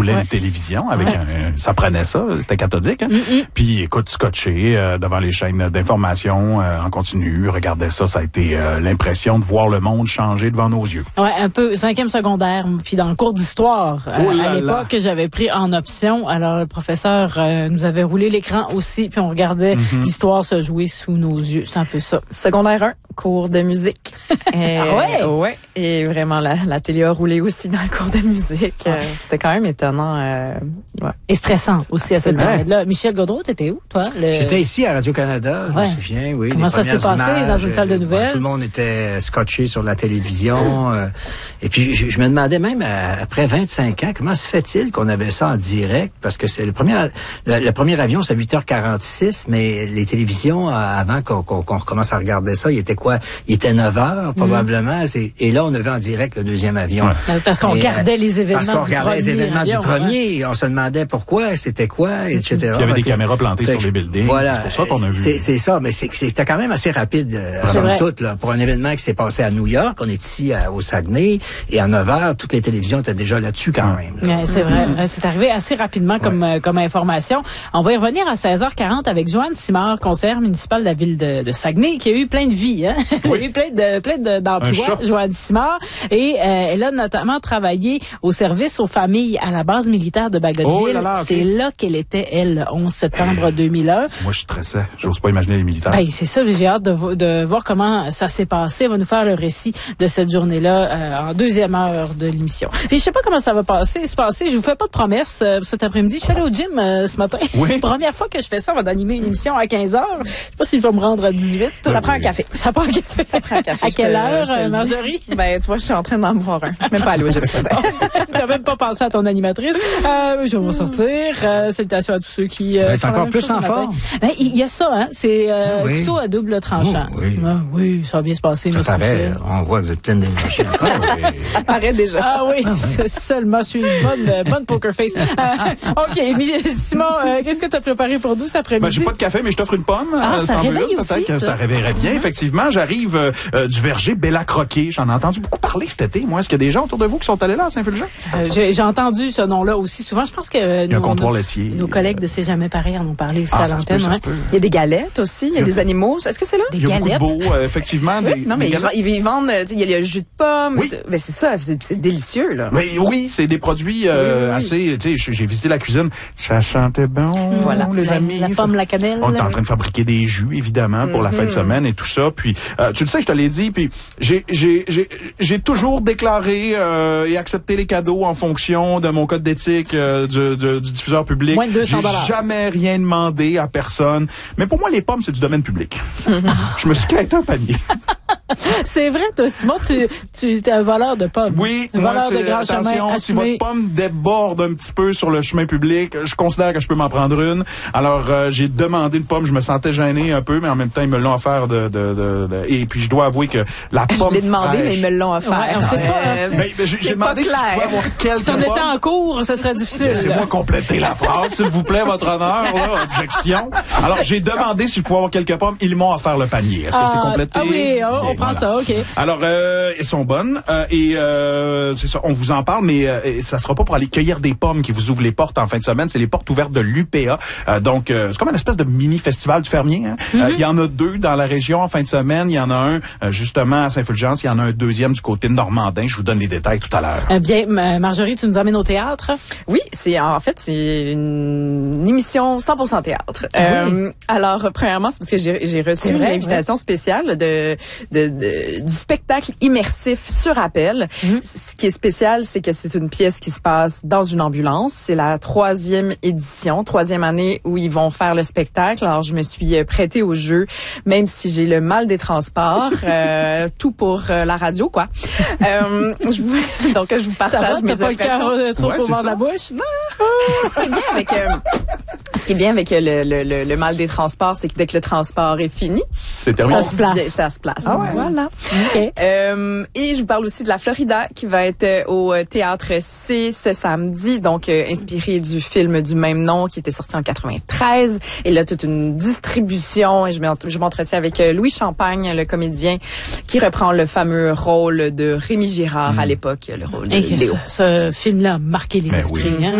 roulait une télévision avec ça prenait ça, c'était cathodique. Hein? Puis écoute, scotché devant les chaînes d'information en continu, regardait ça, ça a été l'impression de voir le monde changer devant nos yeux. Ouais, un peu 5e secondaire, puis dans le cours d'histoire à l'époque que j'avais pris en option. Alors le professeur nous avait roulé l'écran aussi, puis on regardait l'histoire se jouer sous nos yeux. C'est un peu ça. Secondaire 1, cours de musique. Ouais. Et vraiment la télé a roulé aussi dans le cours de musique. C'était quand même étonnant. Et stressant aussi à cette période-là. Michel Gaudreau, t'étais où, toi? J'étais ici à Radio-Canada, je me souviens, oui. Comment ça s'est passé dans une salle de nouvelles? Tout le monde était scotché sur la télévision. Et puis, je me demandais même, après 25 ans, comment se fait-il qu'on avait ça en direct? Parce que c'est le premier avion, c'est à 8h46, mais les télévisions, avant qu'on recommence à regarder ça, il était quoi? Il était 9h, probablement. Et là, on avait en direct le deuxième avion. Ouais. Parce qu'on regardait les événements du premier. Parce qu'on regardait les événements du premier. Et on se demandait pourquoi, c'était quoi, etc. Il y avait des caméras plantées sur les buildings. Voilà. C'est pour ça qu'on a vu. C'est ça, mais c'était quand même assez rapide, somme toute, là. Pour un événement qui s'est passé à New York, on est ici au Saguenay, et à 9h, toutes les télévisions étaient déjà là-dessus quand même. Là. Ouais, c'est vrai. C'est arrivé assez rapidement comme information. On va y revenir à 16h40 avec Joanne Simard, conseillère municipale de la ville de Saguenay, qui a eu plein de vies, hein? Oui. Il y a eu plein d'emplois, Joanne Simard. Et elle a notamment travaillé au service aux familles à la base militaire de Bagotville. Oh là là, okay. C'est là qu'elle était, elle, le 11 septembre 2001. Moi, je stressais. J'ose pas imaginer les militaires. Ben, c'est ça. J'ai hâte de voir comment ça s'est passé. Elle va nous faire le récit de cette journée-là en deuxième heure de l'émission. Puis je sais pas comment ça va se passer. Je vous fais pas de promesses cet après-midi. Je suis allée au gym ce matin. Oui. Première fois que je fais ça avant d'animer une émission à 15h. Je sais pas si je vais me rendre à 18. Ça prend un café. Ça prend un café. Ça prend un café. À quelle heure, Marjorie? Ben, tu vois, je suis en train d'en boire un. Même pas aller au gym ce matin. Tu n'as même pas pensé à ton animatrice. Je vais m'en sortir. Salutations à tous ceux qui... T'es encore plus en forme. Ben, il y a ça, hein. C'est plutôt à double tranchant. Oh, oui. Oui, ça va bien se passer. Ça paraît. On voit que vous êtes pleine d'énergie encore. Ça paraît déjà. Ah oui, c'est seulement. Je suis une bonne poker face. OK, Simon, qu'est-ce que tu as préparé pour nous cet après-midi? Ben, j'ai pas de café, mais je t'offre une pomme. Ça réveille aussi, peut-être que ça réveillerait bien. Effectivement, j'arrive du verger Bella Croquet. J'en ai entendu beaucoup parler cet été. Moi, est-ce qu'il y a des gens autour de vous qui sont allés là à Saint-Fulgent? J'ai entendu ce nom-là aussi souvent. Je pense que il y a un comptoir laitier. Nos collègues de C'est jamais pareil en ont parlé aussi à l'antenne. Il y a des galettes aussi. Il y a des animaux. Est-ce que c'est là? Des galettes? Il y a beaucoup de beaux, effectivement. Oui, non, mais ils vendent, il y a le jus de pomme. Oui. Mais c'est ça, c'est délicieux, là. Mais oui, c'est des produits assez, tu sais, j'ai visité la cuisine. Ça chantait bon, voilà, les amis. La pomme, la cannelle. On est en train de fabriquer des jus, évidemment, pour la fin de semaine et tout ça. Puis, tu le sais, je te l'ai dit, puis j'ai toujours déclaré et accepté les cadeaux en fonction de mon code d'éthique du diffuseur public. Moins de 200 $. J'ai jamais rien demandé à personne. Mais pour moi, les pommes, c'est du domaine public. Je me suis quitté un panier. C'est vrai, toi, Simon, tu es un voleur de pommes. Oui, un moi, voleur de grand chemin si votre pomme déborde un petit peu sur le chemin public, je considère que je peux m'en prendre une. Alors, j'ai demandé une pomme, je me sentais gêné un peu, mais en même temps, ils me l'ont offert et puis je dois avouer que la pomme je l'ai demandé, fraîche, mais ils me l'ont offert. Ouais, on sait pas. J'ai demandé si je pouvais avoir quelques Si on était pommes. en cours, ça serait difficile. Laissez-moi compléter la phrase, s'il vous plaît, votre honneur, là, objection. Alors, j'ai demandé si je pouvais avoir quelques pommes. Ils m'ont offert le panier. Est-ce que c'est complété? Ah oui, on prend ça, OK. Alors, elles sont bonnes c'est ça, on vous en parle, mais ça sera pas pour aller cueillir des pommes qui vous ouvrent les portes en fin de semaine. C'est les portes ouvertes de l'UPA. Donc, c'est comme une espèce de mini-festival du fermier. Hein? Il y en a 2 dans la région en fin de semaine. Il y en a un justement à Saint-Fulgence. Il y en a un deuxième du côté de Normandin. Je vous donne les détails tout à l'heure. Bien, Marjorie, tu nous emmènes au théâtre? Oui, c'est une émission 100% théâtre. Alors, premièrement, c'est parce que j'ai reçu une invitation spéciale du spectacle immersif sur appel. Ce qui est spécial, c'est que c'est une pièce qui se passe dans une ambulance. C'est la 3e édition, 3e année où ils vont faire le spectacle. Alors, je me suis prêtée au jeu, même si j'ai le mal des transports. Tout pour la radio, quoi. Donc, je vous partage mes impressions. T'as pas le cœur trop au bord de la bouche? Non. Ce qui est bien avec le mal des transports, c'est que dès que le transport est fini, c'est terminé. Ça se place. Ah ouais. Voilà. Okay. Et je vous parle aussi de la Florida qui va être au Théâtre C ce samedi, donc inspiré du film du même nom qui était sorti en 93. Et là, toute une distribution. Et je m'entretiens avec Louis Champagne, le comédien, qui reprend le fameux rôle de Rémi Girard à l'époque, le rôle de Léo. Ce film-là a marqué les esprits. Oui. Hein?